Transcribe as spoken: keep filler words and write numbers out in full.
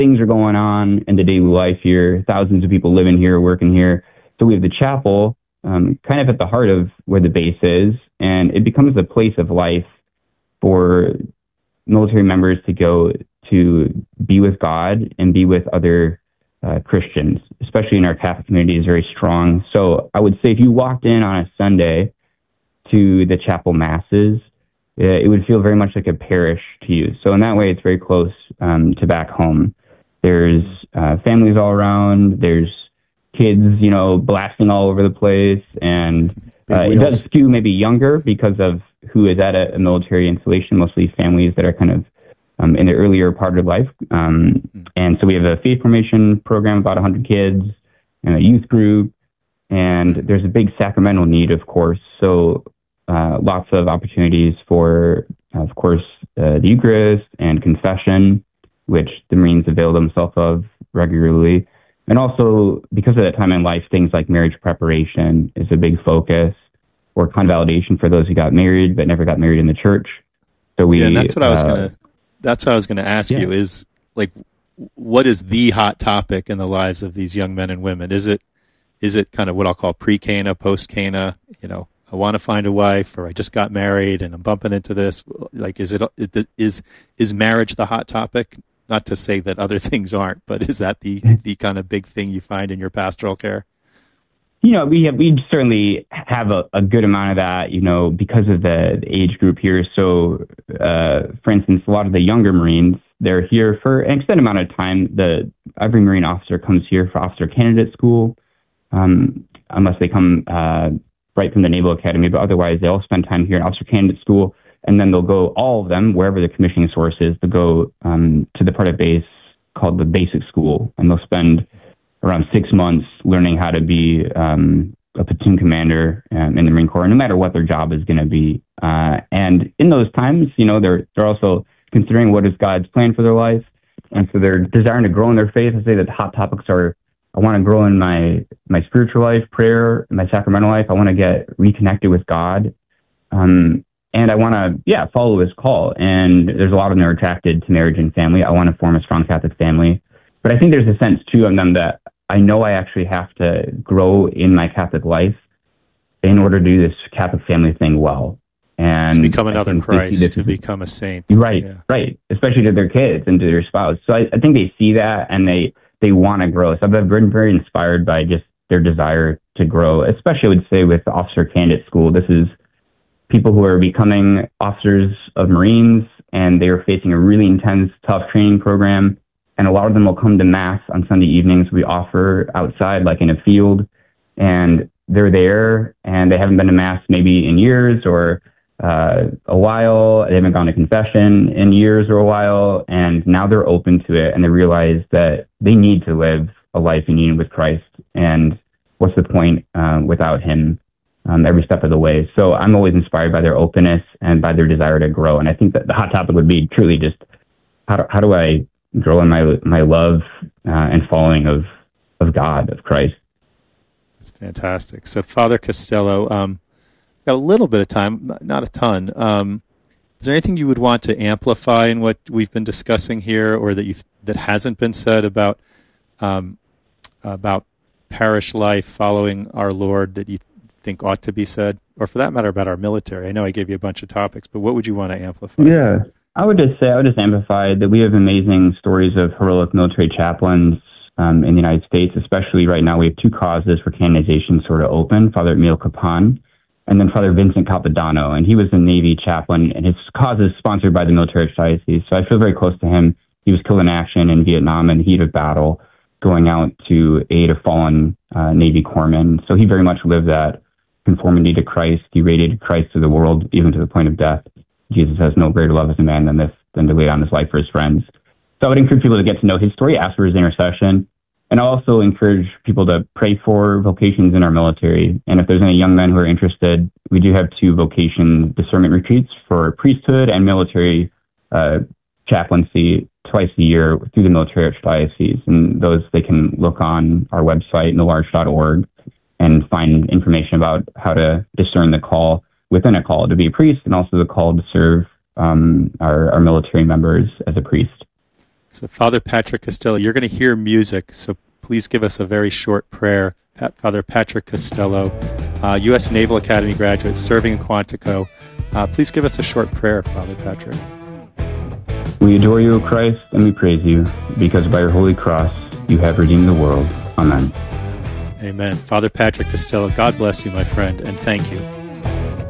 things are going on in the daily life here. Thousands of people living here, working here. So we have the chapel um, kind of at the heart of where the base is, and it becomes a place of life for military members to go to be with God and be with other uh, Christians, especially in our Catholic community, is very strong. So I would say if you walked in on a Sunday to the chapel masses, uh, it would feel very much like a parish to you. So in that way, it's very close um, to back home. There's uh, families all around. There's kids, you know, blasting all over the place. And uh, it does skew maybe younger because of who is at a, a military installation, mostly families that are kind of um, in the earlier part of life. Um, and so we have a faith formation program, about one hundred kids, and a youth group. And there's a big sacramental need, of course. So uh, lots of opportunities for, of course, uh, the Eucharist and confession, which the Marines avail themselves of regularly. And also, because of that time in life, things like marriage preparation is a big focus, or convalidation for those who got married but never got married in the church. So we, yeah, and that's what I was uh, gonna. That's what I was gonna ask yeah. you. Is like, what is the hot topic in the lives of these young men and women? Is it, is it kind of what I'll call pre-Cana, post-Cana? You know, I want to find a wife, or I just got married and I'm bumping into this. Like, is it is is marriage the hot topic? Not to say that other things aren't, but is that the the kind of big thing you find in your pastoral care? You know, we have, we certainly have a, a good amount of that, you know, because of the, the age group here. So, uh, for instance, a lot of the younger Marines, they're here for an extended amount of time. The every Marine officer comes here for officer candidate school, um, unless they come uh, right from the Naval Academy. But otherwise, they all spend time here in officer candidate school, and then they'll go, all of them, wherever the commissioning source is, they'll go um, to the part of base called the basic school, and they'll spend around six months learning how to be um, a platoon commander um, in the Marine Corps, no matter what their job is going to be. Uh, and in those times, you know, they're they're also considering what is God's plan for their life, and so they're desiring to grow in their faith. I say that the hot topics are: I want to grow in my my spiritual life, prayer, my sacramental life. I want to get reconnected with God, um, and I want to yeah follow His call. And there's a lot of them that are attracted to marriage and family. I want to form a strong Catholic family. But I think there's a sense, too, of them that I know I actually have to grow in my Catholic life in order to do this Catholic family thing well. And to become another Christ, to become a saint. Right, yeah. right. Especially to their kids and to their spouse. So I, I think they see that and they, they want to grow. So I've been very inspired by just their desire to grow, especially I would say with the officer candidate school. This is people who are becoming officers of Marines, and they are facing a really intense, tough training program. And a lot of them will come to Mass on Sunday evenings. We offer outside, like in a field, and they're there, and they haven't been to Mass maybe in years or uh, a while. They haven't gone to confession in years or a while, and now they're open to it, and they realize that they need to live a life in union with Christ, and what's the point uh, without Him um, every step of the way. So I'm always inspired by their openness and by their desire to grow, and I think that the hot topic would be truly just how do, how do I grow in my my love uh, and following of of God, of Christ. That's fantastic. So, Father Costello, um, got a little bit of time, not a ton. Um, is there anything you would want to amplify in what we've been discussing here, or that you that hasn't been said about um, about parish life following our Lord that you think ought to be said, or for that matter, about our military? I know I gave you a bunch of topics, but what would you want to amplify? Yeah. I would just say, I would just amplify that we have amazing stories of heroic military chaplains um, in the United States, especially right now. We have two causes for canonization sort of open, Father Emil Capon and then Father Vincent Capodanno. And he was a Navy chaplain, and his cause is sponsored by the military archdiocese. So I feel very close to him. He was killed in action in Vietnam in the heat of battle, going out to aid a fallen uh, Navy corpsman. So he very much lived that conformity to Christ. He radiated Christ to the world, even to the point of death. Jesus has no greater love as a man than this, than to lay down his life for his friends. So I would encourage people to get to know his story, ask for his intercession, and I also encourage people to pray for vocations in our military. And if there's any young men who are interested, we do have two vocation discernment retreats for priesthood and military uh, chaplaincy twice a year through the military archdiocese. And those they can look on our website, no arch dot org, and find information about how to discern the call within a call to be a priest, and also the call to serve um, our, our military members as a priest. So, Father Patrick Costello, you're going to hear music, so please give us a very short prayer. Pat, Father Patrick Costello, uh, U S Naval Academy graduate, serving in Quantico. Uh, please give us a short prayer, Father Patrick. We adore you, O Christ, and we praise you, because by your holy cross you have redeemed the world. Amen. Amen. Father Patrick Costello, God bless you, my friend, and thank you.